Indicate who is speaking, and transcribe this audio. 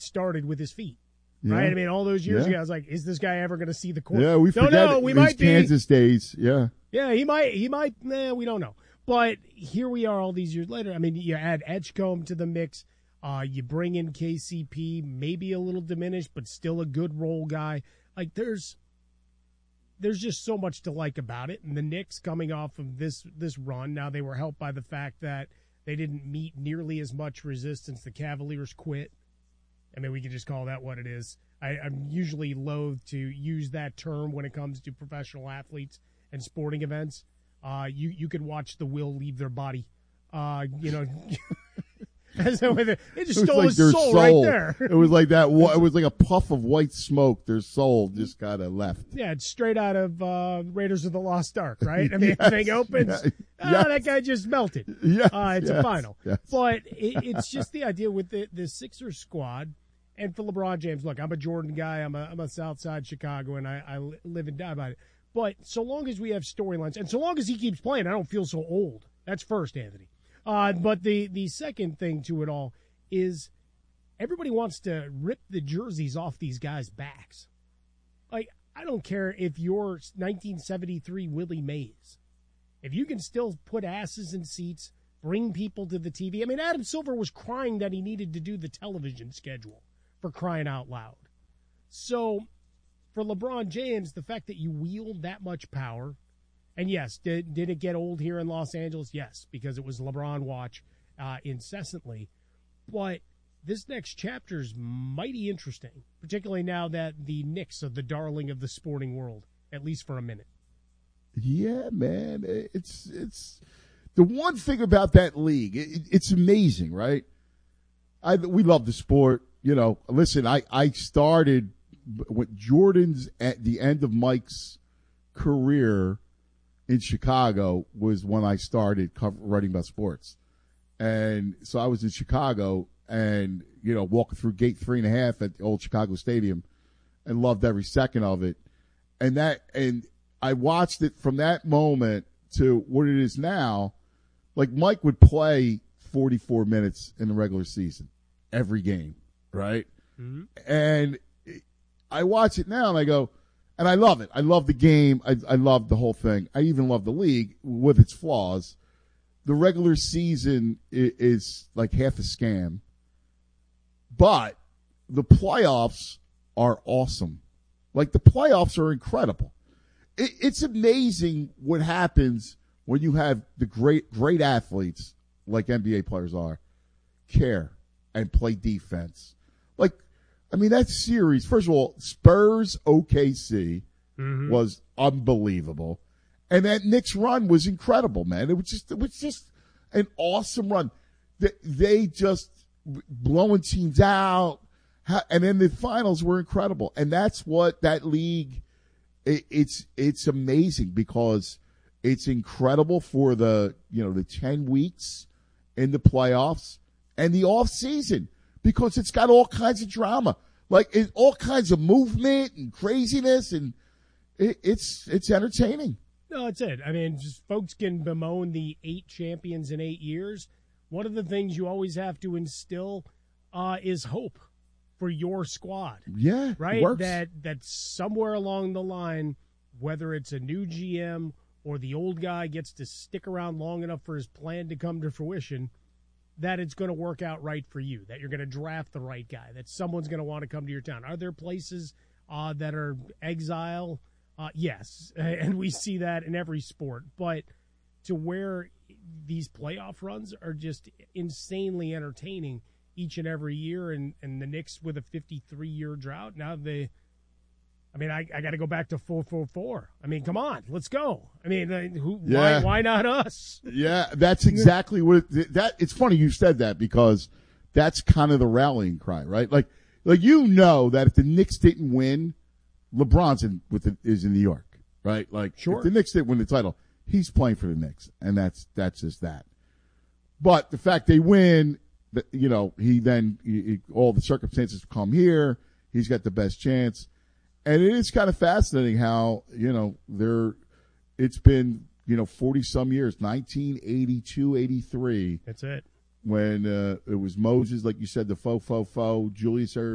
Speaker 1: started with his feet.
Speaker 2: Yeah.
Speaker 1: Right? I mean, all those years
Speaker 2: Yeah.
Speaker 1: ago, I was like, is this guy ever going to see the court?
Speaker 2: Yeah, we
Speaker 1: don't
Speaker 2: forget
Speaker 1: know.
Speaker 2: it.
Speaker 1: We
Speaker 2: His
Speaker 1: might be.
Speaker 2: Kansas days, yeah.
Speaker 1: Yeah, he might. We don't know. But here we are all these years later. I mean, you add Edgecombe to the mix. You bring in KCP, maybe a little diminished, but still a good role guy. Like, there's just so much to like about it. And the Knicks coming off of this run, now they were helped by the fact that they didn't meet nearly as much resistance. The Cavaliers quit. I mean, we can just call that what it is. I'm usually loath to use that term when it comes to professional athletes and sporting events. You could watch the will leave their body. It just stole his soul right there.
Speaker 2: It was like that. It was like a puff of white smoke. Their soul just kind of left.
Speaker 1: Yeah, it's straight out of Raiders of the Lost Ark, right? I mean, the thing opens. That guy just melted. It's a final.
Speaker 2: Yes.
Speaker 1: But it's just the idea with the Sixers squad. And for LeBron James, look, I'm a Jordan guy. I'm a South Side Chicago, and I live and die by it. But so long as we have storylines, and so long as he keeps playing, I don't feel so old. That's first, Anthony. But the second thing to it all is everybody wants to rip the jerseys off these guys' backs. Like, I don't care if you're 1973 Willie Mays. If you can still put asses in seats, bring people to the TV. I mean, Adam Silver was crying that he needed to do the television schedule, for crying out loud. So for LeBron James, the fact that you wield that much power, and yes, did it get old here in Los Angeles? Yes, because it was LeBron watch incessantly. But this next chapter is mighty interesting, particularly now that the Knicks are the darling of the sporting world, at least for a minute.
Speaker 2: Yeah, man. It's the one thing about that league. It's amazing, right? We love the sport. Listen, I started with Jordan's at the end of Mike's career in Chicago was when I started writing about sports. And so I was in Chicago and, walking through gate 3.5 at the old Chicago Stadium and loved every second of it. And I watched it from that moment to what it is now. Like, Mike would play 44 minutes in the regular season, every game, right? Mm-hmm. And I watch it now and I go, and I love it. I love the game. I love the whole thing. I even love the league with its flaws. The regular season is like half a scam, but the playoffs are awesome. Like, the playoffs are incredible. It's amazing what happens when you have the great athletes like NBA players are, care and play defense. Like, I mean, that series, first of all, Spurs OKC was unbelievable. And that Knicks run was incredible, man. It was just an awesome run. They just blowing teams out. And then the finals were incredible. And that's what that league, it's amazing because it's incredible for the 10 weeks in the playoffs and the off season because it's got all kinds of drama, like all kinds of movement and craziness, and it's entertaining.
Speaker 1: No, that's it. I mean, just folks can bemoan the 8 champions in 8 years. One of the things you always have to instill is hope for your squad.
Speaker 2: Yeah,
Speaker 1: right.
Speaker 2: It works.
Speaker 1: That somewhere along the line, whether it's a new GM or the old guy gets to stick around long enough for his plan to come to fruition, that it's going to work out right for you, that you're going to draft the right guy, that someone's going to want to come to your town. Are there places that are exile? Yes, and we see that in every sport. But to where these playoff runs are just insanely entertaining each and every year, and the Knicks with a 53-year drought, now I got to go back to 4-4-4. I mean, come on, let's go. I mean, why not us?
Speaker 2: Yeah, that's exactly what it's funny you said that because that's kind of the rallying cry, right? Like that if the Knicks didn't win, LeBron's is in New York, right? Like,
Speaker 1: sure.
Speaker 2: If the Knicks didn't win the title, he's playing for the Knicks, and that's just that. But the fact they win, all the circumstances come here. He's got the best chance. And it is kind of fascinating how, it's been, 40-some years, 1982, 83.
Speaker 1: That's it.
Speaker 2: When it was Moses, like you said, the faux, Julius Erving.